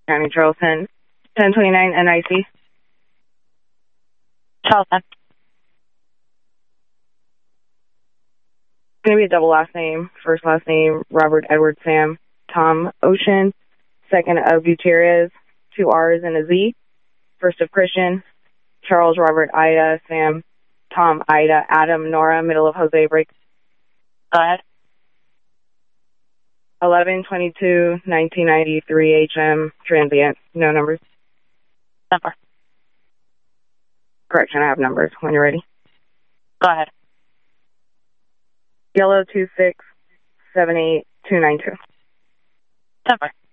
County, Charleston. 1029 NIC. Charleston. It's going to be a double last name. First last name, Robert Edward Sam Tom Ocean. Second of Gutierrez, 2 R's and a Z. First of Christian, Charles Robert Ida Sam Tom Ida Adam Nora, middle of Jose break. Go ahead. 11/22/1993 HM transient. No numbers. Number. Correction, I have numbers when you're ready. Go ahead. Yellow 2678292. Number.